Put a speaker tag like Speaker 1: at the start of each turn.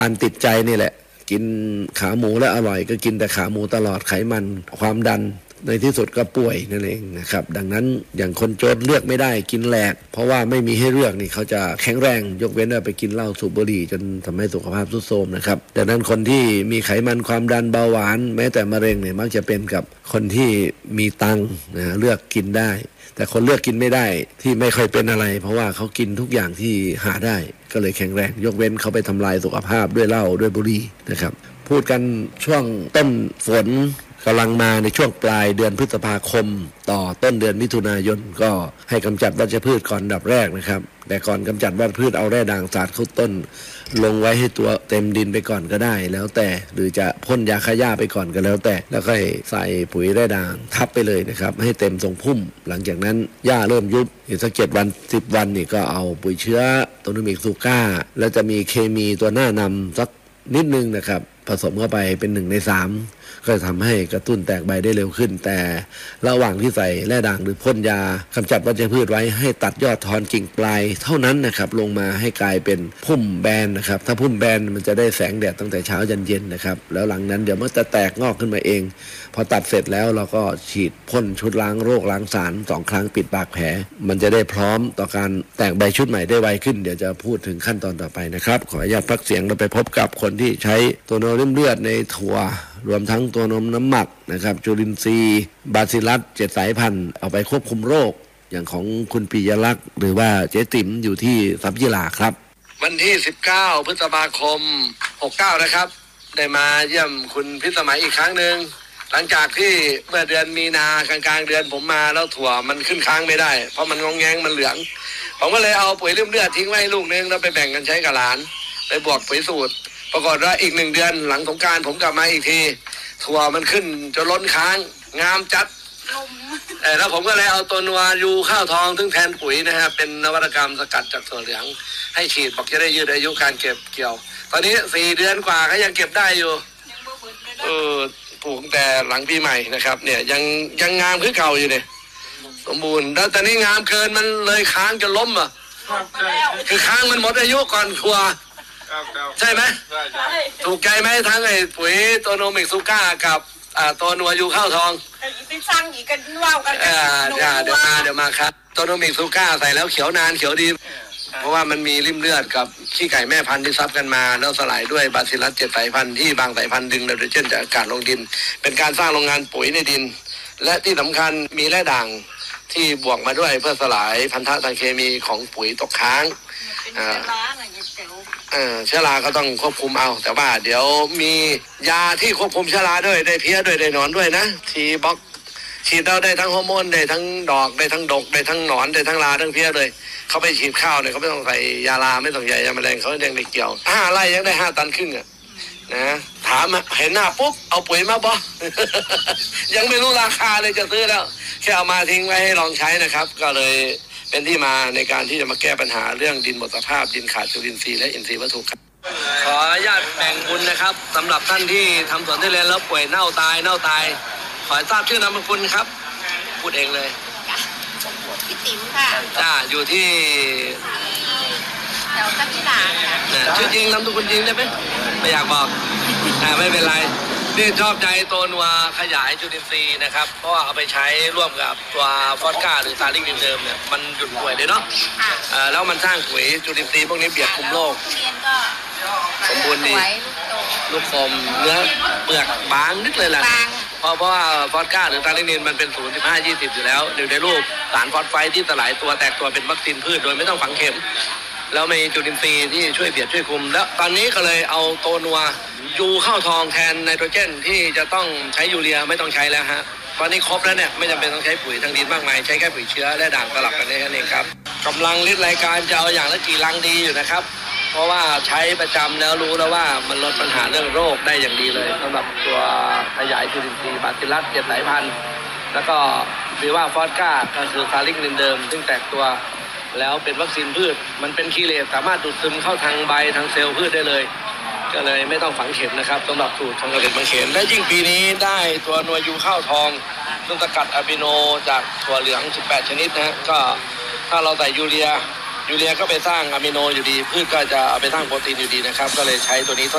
Speaker 1: อันติดใจนี่แหละกินขาหมูแล้วอร่อยก็กินแต่ขาหมูตลอดไขมันความดันในที่สุดก็ป่วยนั่นเองนะครับดังนั้นอย่างคนจนเลือกไม่ได้กินแหลกเพราะว่าไม่มีให้เลือกนี่เขาจะแข็งแรงยกเว้นว่าไปกินเหล้าสูบบุหรี่จนทำให้สุขภาพทรุดโทรมนะครับดังนั้นคนที่มีไขมันความดันเบาหวานแม้แต่มะเร็งเนี่ยมักจะเป็นกับคนที่มีตังค์นะเลือกกินได้แต่คนเลือกกินไม่ได้ที่ไม่ค่อยเป็นอะไรเพราะว่าเขากินทุกอย่างที่หาได้ก็เลยแข็งแรงยกเว้นเขาไปทำลายสุขภาพด้วยเหล้าด้วยบุหรี่นะครับพูดกันช่วงต้นฝนกำลังมาในช่วงปลายเดือนพฤษภาคมต่อต้นเดือนมิถุนายนก็ให้กำจัดวัชพืชก่อนดับแรกนะครับแต่ก่อนกำจัดวัชพืชเอาแร่ด่างสาดเข้าต้นลงไว้ให้ตัวเต็มดินไปก่อนก็ได้แล้วแต่หรือจะพ่นยาฆ่าหญ้าไปก่อนก็แล้วแต่แล้วก็ใส่ปุ๋ยแร่ด่างทับไปเลยนะครับให้เต็มทรงพุ่มหลังจากนั้นหญ้าเริ่มยุบอีกสัก7 วัน10 วันนี่ก็เอาปุ๋ยเชื้อตัวนูมิกซูก้าแล้วจะมีเคมีตัวหน้านำสักนิดนึงนะครับผสมเข้าไปเป็น1 ใน 3ก็จะทำให้กระตุ้นแตกใบได้เร็วขึ้นแต่ระหว่างที่ใส่แร่ด่างหรือพ่นยากำจัดวัชพืชไว้ให้ตัดยอดทอนกิ่งปลายเท่านั้นนะครับลงมาให้กลายเป็นพุ่มแบนนะครับถ้าพุ่มแบนมันจะได้แสงแดดตั้งแต่เช้ายันเย็นนะครับแล้วหลังนั้นเดี๋ยวมันจะแตกงอกขึ้นมาเองพอตัดเสร็จแล้วเราก็ฉีดพ่นชุดล้างโรคล้างสาร2 ครั้งปิดปากแผลมันจะได้พร้อมต่อการแตกใบชุดใหม่ได้ไวขึ้นเดี๋ยวจะพูดถึงขั้นตอนต่อไปนะครับขออนุญาตพักเสียงเราไปพบกับคนที่ใช้ตัวนมริ่มเลือดในถั่วรวมทั้งตัวนมน้ำหมักนะครับจุลินทรีย์บาซิลัส7 สายพันธุ์เอาไปควบคุมโรคอย่างของคุณปิยลักษณ์หรือว่าเจ๊ติ๋มอยู่ที่สัมยิลาครับวันที่19 พฤษภาคม 69นะครับได้มาเยี่ยมคุณพิสมัยอีกครั้งหนึ่งหลังจากที่เมื่อเดือนมีนากลางๆเดือนผมมาแล้วถั่วมันขึ้นค้างไม่ได้เพราะมันงองแงงมันเหลืองผมก็เลยเอาปุ๋ยริ่มเลือดทิ้งไว้ลูกนึงแล้วไปแบ่งกันใช้กับหลานไปบวกปุ๋ยสูตรปรากฏว่าอีก1 เดือนหลังสงกรานต์ผมกลับมาอีกทีถั่วมันขึ้นจนล้นค้างงามจัดแล้วผมก็เลยเอาตัวนัวยูข้าวทองซึ่งแทนปุ๋ยนะฮะเป็นนวัตกรรมสกัดจากถั่วเหลืองให้ฉีดบอกจะได้ยืดอายุการเก็บเกี่ยวตอนนี้4 เดือนกว่าก็ยังเก็บได้อยู่ปลูกแต่หลังปีใหม่นะครับเนี่ยยังงามคือเก่าอยู่เนี่ยสมบูรณ์แล้วตอนนี้งามเกินมันเลยค้างจนล้มอ่ะคือค้างมันหมดอายุก่อนถั่วใช่ไหมถูกใจไหมทั้งไอ้ปุ๋ยตัวโนมิกซูก้ากับตัวนัวยูข้าวทองไปสร้างอีกกันว่าวกันเดี๋ยวมาครับตัวโนมิกซูก้าใส่แล้วเขียวนานเขียวดีเพราะว่ามันมีริ่มเลือดกับขี้ไก่แม่พันธุ์ที่ซับกันมาแล้วสลายด้วยบาซิลัส7 สายพันธุ์ที่บางสายพันธุ์ดึงไนโตรเจนจากอากาศลงดินเป็นการสร้างโรงงานปุ๋ยในดินและที่สำคัญมีแร่ด่างที่บวกมาด้วยเพื่อสลายพันธะทางเคมีของปุ๋ยตกค้างเชื้อราก็ต้องควบคุมเอาแต่ว่าเดี๋ยวมียาที่ควบคุมเชื้อราด้วยได้เพี้ยด้วยได้หนอนด้วยนะทีบล็อกฉีดเราได้ทั้งฮอร์โมนได้ทั้งดอกได้ทั้งดกได้ทั้งหนอนได้ทั้งราทั้งเพี้ยเลยเขาไปฉีดข้าวเนี่ยเขาไม่ต้องใส่ยาราไม่ต้องใส่ยาแมลงเขายังได้เกี่ยว5 ไร่ยังได้5 ตันครึ่งอ่ะนะถามเห็นหน้าปุ๊บเอาปุ๋ยมาบ่ ยังไม่รู้ราคาเลยจะซื้อแล้วแค่เอามาทิ้งไว้ให้ลองใช้นะครับก็เลยเป็นที่มาในการที่จะมาแก้ปัญหาเรื่องดินหมดสภาพดินขาดจุลินทรีย์และอินทรีย์วัตถุครับขออนุญาตแบ่งบุญนะครับสำหรับท่านที่ทำสวนทุเรียนแล้วป่วยเน่าตายขอทราบชื่อนามสกุลครับพูดเองเลย
Speaker 2: พี่ติ๋มค่ะ
Speaker 1: อยู่ที่
Speaker 2: แถวสัมยิลาค่ะ
Speaker 1: ชื่อจริงนามสกุลจริงได้ไหมไม่อยากบอกไม่เป็นไรที่ชอบใจตัวนัวขยายจุลินทรีย์นะครับเพราะว่าเอาไปใช้ร่วมกับตัวฟอสก้าหรือซาลิงเดิมเนี่ยมันหยุดป่วยเลยเนาะแล้วมันสร้างปุ๋ยจุลินทรีย์พวกนี้เบียดคุมโรคสมบูรณ์ดีลูกกลมเนื้อเปลือกบางนิดเลยแหละเพราะว่าฟอสก้าหรือซาลิงมันเป็น0.15-20อยู่แล้วอยู่ในรูปสารฟอสไฟที่สลายตัวแตกตัวเป็นวัคซีนพืชโดยไม่ต้องฝังเข็มแล้วมีจุลินทรีย์ที่ช่วยเบียดช่วยคุมแล้วตอนนี้ก็เลยเอาตัวนัวยูข้าวทองแทนไนโตรเจนที่จะต้องใช้ยูเรียไม่ต้องใช้แล้วฮะตอนนี้ครบแล้วเนี่ยไม่จำเป็นต้องใช้ปุ๋ยทางดินมากมายใช้แค่ปุ๋ยเชื้อและด่างสลับกันแค่นั้นเองครับกำลังลิตรรายการจะเอาอย่างละกี่ลังดีอยู่นะครับเพราะว่าใช้ประจำแล้วรู้แล้วว่ามันลดปัญหาเรื่องโรคได้อย่างดีเลยสำหรับตัวขยายจุลินทรีย์บาซิลัส7 สายพันธุ์แล้วก็หรือว่าฟอสก้าก็คือซาลิงเดิมซึ่งแตกตัวแล้วเป็นวัคซีนพืชมันเป็นคีเลสสามารถดูดซึมเข้าทางใบทางเซลล์พืชได้เลยก็เลยไม่ต้องฝังเข็มนะครับสำหรับสูตรของเกษตรบางเขนและยิ่งปีนี้ได้ตัวนัวยูข้าวทองซึ่งสกัดอะมิโนจากถั่วเหลือง18 ชนิดนะก็ถ้าเราใส่ยูเรียก็ไปสร้างอะมิโนอยู่ดีพืชก็จะเอาไปสร้างโปรตีนอยู่ดีนะครับก็เลยใช้ตัวนี้ท